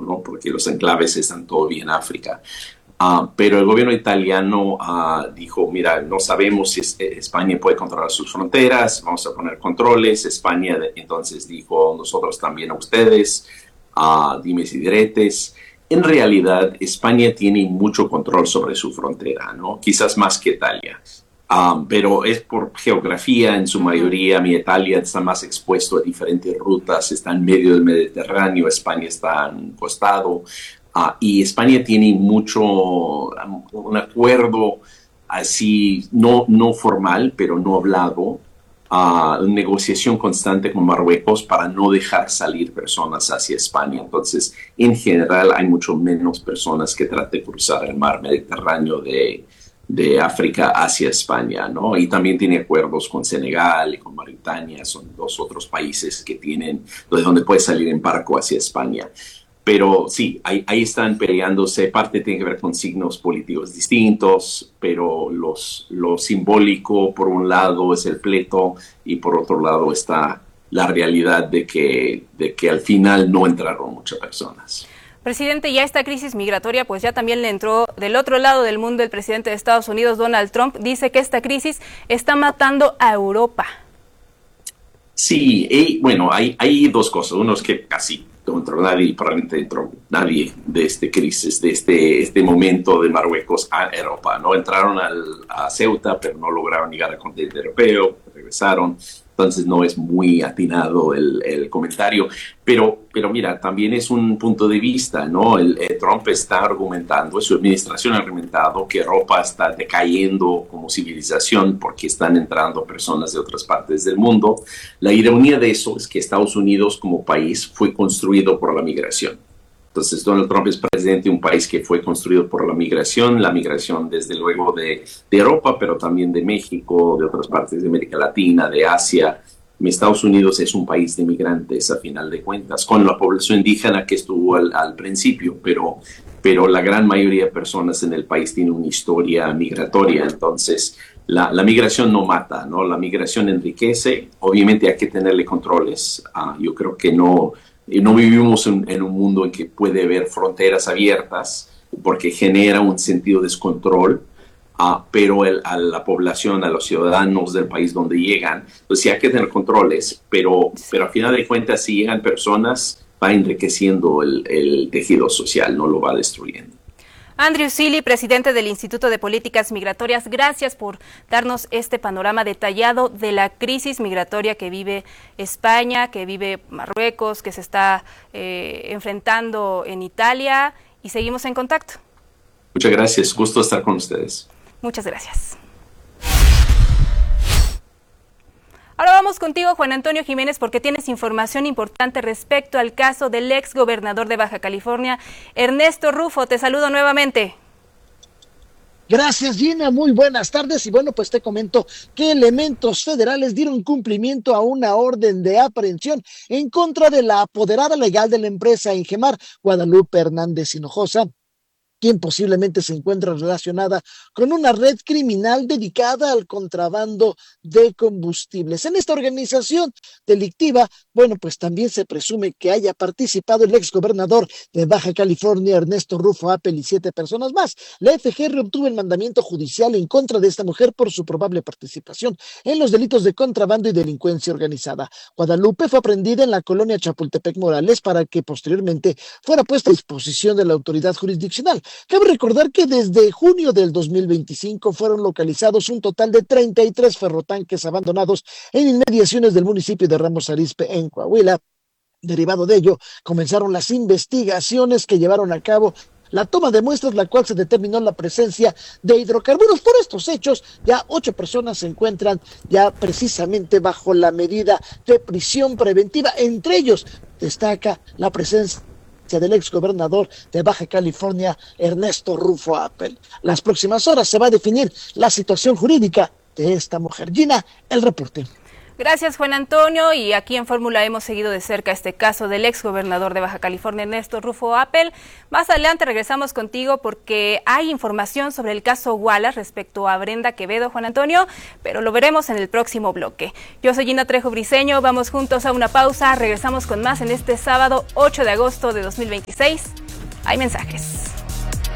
¿no? Porque los enclaves están todavía en África. Pero el gobierno italiano dijo, mira, no sabemos si España puede controlar sus fronteras, vamos a poner controles. España entonces dijo, nosotros también a ustedes, dimes y diretes. En realidad, España tiene mucho control sobre su frontera, ¿no? Quizás más que Italia. Pero es por geografía en su mayoría. Mi Italia está más expuesto a diferentes rutas, está en medio del Mediterráneo, España está en un costado. Y España tiene mucho, un acuerdo así, no formal, pero no hablado, negociación constante con Marruecos para no dejar salir personas hacia España. Entonces, en general, hay mucho menos personas que tratan de cruzar el mar Mediterráneo de África hacia España, ¿no? Y también tiene acuerdos con Senegal y con Mauritania, son dos otros países que tienen, donde puede salir en barco hacia España. Pero sí, ahí están peleándose. Parte tiene que ver con signos políticos distintos, pero lo simbólico, por un lado, es el pleito y por otro lado está la realidad de que al final no entraron muchas personas. Presidente, ya esta crisis migratoria pues ya también le entró del otro lado del mundo. El presidente de Estados Unidos, Donald Trump, dice que esta crisis está matando a Europa. Sí, bueno, hay dos cosas. Uno es que casi no entró nadie, probablemente entró nadie de esta crisis, de este momento de Marruecos a Europa, ¿no? Entraron a Ceuta, pero no lograron llegar al continente europeo, regresaron. Entonces no es muy atinado el comentario, pero mira, también es un punto de vista, ¿no? Trump está argumentando, su administración ha argumentado que Europa está decayendo como civilización porque están entrando personas de otras partes del mundo. La ironía de eso es que Estados Unidos como país fue construido por la migración. Entonces, Donald Trump es presidente de un país que fue construido por la migración desde luego de Europa, pero también de México, de otras partes de América Latina, de Asia. Estados Unidos es un país de migrantes, a final de cuentas, con la población indígena que estuvo al principio, pero la gran mayoría de personas en el país tienen una historia migratoria. Entonces, la migración no mata, ¿no? La migración enriquece. Obviamente hay que tenerle controles. Yo creo que no vivimos en un mundo en que puede haber fronteras abiertas porque genera un sentido de descontrol, pero a la población, a los ciudadanos del país donde llegan, pues sí hay que tener controles, pero al final de cuentas si llegan personas va enriqueciendo el tejido social, no lo va destruyendo. Andrew Seeley, presidente del Instituto de Políticas Migratorias, gracias por darnos este panorama detallado de la crisis migratoria que vive España, que vive Marruecos, que se está enfrentando en Italia, y seguimos en contacto. Muchas gracias, gusto estar con ustedes. Muchas gracias. Ahora vamos contigo, Juan Antonio Jiménez, porque tienes información importante respecto al caso del ex gobernador de Baja California, Ernesto Rufo. Te saludo nuevamente. Gracias, Gina, muy buenas tardes. Y bueno, pues te comento que elementos federales dieron cumplimiento a una orden de aprehensión en contra de la apoderada legal de la empresa Ingemar, Guadalupe Hernández Hinojosa, quien posiblemente se encuentra relacionada con una red criminal dedicada al contrabando de combustibles. En esta organización delictiva, bueno, pues también se presume que haya participado el exgobernador de Baja California, Ernesto Rufo Appel, y 7 personas más. La FGR obtuvo el mandamiento judicial en contra de esta mujer por su probable participación en los delitos de contrabando y delincuencia organizada. Guadalupe fue aprehendida en la colonia Chapultepec Morales para que posteriormente fuera puesta a disposición de la autoridad jurisdiccional. Cabe recordar que desde junio del 2025 fueron localizados un total de 33 ferrotanques abandonados en inmediaciones del municipio de Ramos Arizpe, en Coahuila. Derivado de ello, comenzaron las investigaciones que llevaron a cabo la toma de muestras, la cual se determinó la presencia de hidrocarburos. Por estos hechos, ya 8 personas se encuentran ya precisamente bajo la medida de prisión preventiva. Entre ellos destaca la presencia del exgobernador de Baja California, Ernesto Rufo Appel. Las próximas horas se va a definir la situación jurídica de esta mujer. Gina, el reporte. Gracias, Juan Antonio. Y aquí en Fórmula hemos seguido de cerca este caso del exgobernador de Baja California, Ernesto Rufo Appel. Más adelante regresamos contigo porque hay información sobre el caso Wallace respecto a Brenda Quevedo, Juan Antonio, pero lo veremos en el próximo bloque. Yo soy Gina Trejo Briceño, vamos juntos a una pausa, regresamos con más en este sábado 8 de agosto de 2026. Hay mensajes.